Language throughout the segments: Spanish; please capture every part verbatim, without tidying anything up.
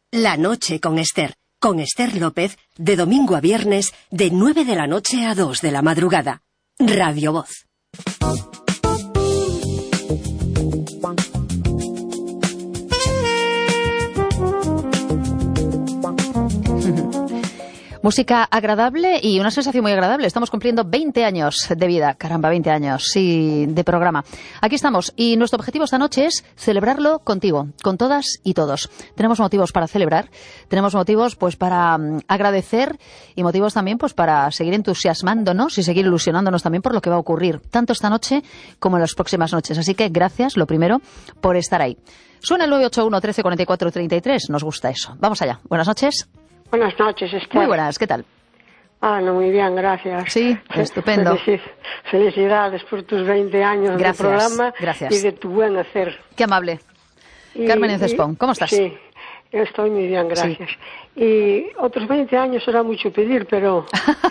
La noche con Esther, con Esther López, de domingo a viernes, de nueve de la noche a dos de la madrugada. Radio Voz. Música agradable y una sensación muy agradable. Estamos cumpliendo veinte años de vida. Caramba, veinte años, sí, de programa. Aquí estamos y nuestro objetivo esta noche es celebrarlo contigo, con todas y todos. Tenemos motivos para celebrar, tenemos motivos pues para um, agradecer y motivos también pues para seguir entusiasmándonos y seguir ilusionándonos también por lo que va a ocurrir, tanto esta noche como en las próximas noches. Así que gracias, lo primero, por estar ahí. Suena el nueve ocho uno, trece, cuarenta y cuatro, treinta y tres. Nos gusta eso. Vamos allá. Buenas noches. Buenas noches, Esther. Muy buenas, ¿qué tal? Ah, no, muy bien, gracias. Sí, estupendo. Felici- felicidades por tus veinte años gracias, de programa gracias. y de tu buen hacer. Qué amable. Y, Carmen Encespón, ¿cómo estás? Sí, estoy muy bien, gracias. Sí. Y otros veinte años será mucho pedir, pero...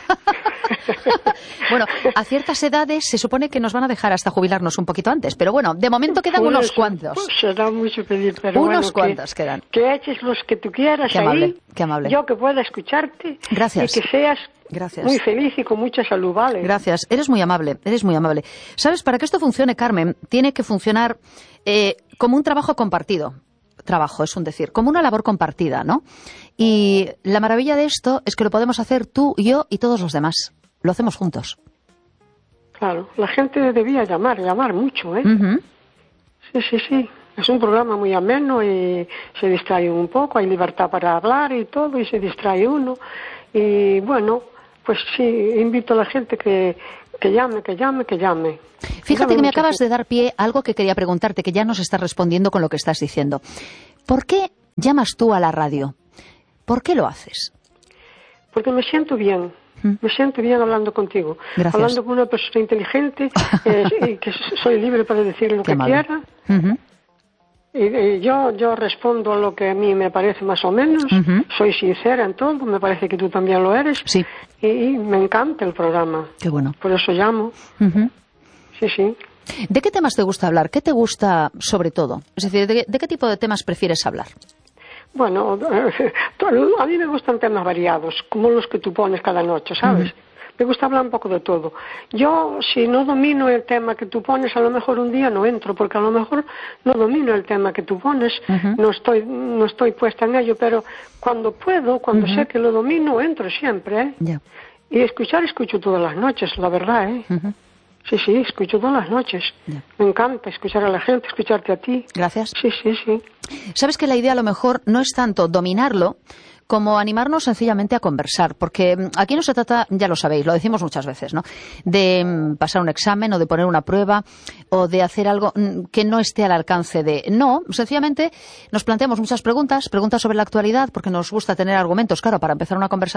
Bueno, a ciertas edades se supone que nos van a dejar hasta jubilarnos un poquito antes, pero bueno, de momento quedan Por unos eso, cuantos. Pues será mucho pedir, pero unos bueno, cuantos que, quedan. Que eches los que tú quieras qué ahí. Amable, qué amable. Yo que pueda escucharte. Gracias. Y que seas Gracias. muy feliz y con mucha salud, ¿vale? Gracias. Eres muy amable, eres muy amable. ¿Sabes? Para que esto funcione, Carmen, tiene que funcionar eh, como un trabajo compartido. Trabajo, es un decir, como una labor compartida, ¿no? Y la maravilla de esto es que lo podemos hacer tú, yo y todos los demás. Lo hacemos juntos. Claro, la gente debía llamar, llamar mucho, ¿eh? Uh-huh. Sí, sí, sí. Es un programa muy ameno y se distrae un poco, hay libertad para hablar y todo, y se distrae uno. Y bueno, pues sí, invito a la gente que, que llame, que llame, que llame. Fíjate llame que me mucha acabas gente. de dar pie a algo que quería preguntarte, que ya nos estás respondiendo con lo que estás diciendo. ¿Por qué llamas tú a la radio? ¿Por qué lo haces? Porque me siento bien. Me siento bien hablando contigo. Gracias. Hablando con una persona inteligente eh, y que soy libre para decir lo Qué que amable. quiera. Uh-huh. Y, y yo, yo respondo a lo que a mí me parece más o menos. Uh-huh. Soy sincera en todo. Me parece que tú también lo eres. Sí. Y, y me encanta el programa. Qué bueno. Por eso llamo. Uh-huh. Sí, sí. ¿De qué temas te gusta hablar? ¿Qué te gusta sobre todo? Es decir, ¿de, de qué tipo de temas prefieres hablar? Bueno, a mí me gustan temas variados, como los que tú pones cada noche, ¿sabes? Uh-huh. Me gusta hablar un poco de todo. Yo, si no domino el tema que tú pones, a lo mejor un día no entro, porque a lo mejor no domino el tema que tú pones, uh-huh. no estoy no estoy puesta en ello, pero cuando puedo, cuando uh-huh. sé que lo domino, entro siempre, ¿eh? Yeah. Y escuchar, escucho todas las noches, la verdad, ¿eh? Uh-huh. Sí, sí, escucho todas las noches. Yeah. Me encanta escuchar a la gente, escucharte a ti. Gracias. Sí, sí, sí. Sabes que la idea a lo mejor no es tanto dominarlo, como animarnos sencillamente a conversar, porque aquí no se trata, ya lo sabéis, lo decimos muchas veces, ¿no?, de pasar un examen o de poner una prueba o de hacer algo que no esté al alcance de... No, sencillamente nos planteamos muchas preguntas, preguntas sobre la actualidad, porque nos gusta tener argumentos, claro, para empezar una conversación.